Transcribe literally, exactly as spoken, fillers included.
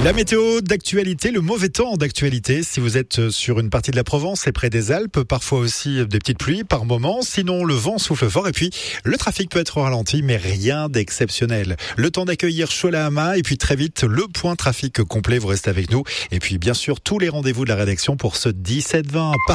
La météo d'actualité, le mauvais temps d'actualité. Si vous êtes sur une partie de la Provence et près des Alpes, parfois aussi des petites pluies par moment. Sinon, le vent souffle fort et puis le trafic peut être ralenti, mais rien d'exceptionnel. Le temps d'accueillir Chola Hama et puis très vite le point trafic complet. Vous restez avec nous. Et puis bien sûr tous les rendez-vous de la rédaction pour ce dix-sept vingt.